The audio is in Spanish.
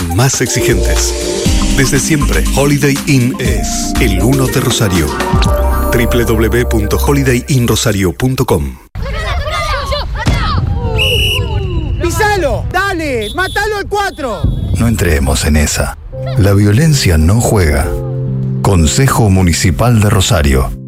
más exigentes. Desde siempre, Holiday Inn es el uno de Rosario. www.holidayinrosario.com. ¡Pisalo! ¡Dale! ¡Mátalo al 4! No entremos en esa. La violencia no juega. Consejo Municipal de Rosario.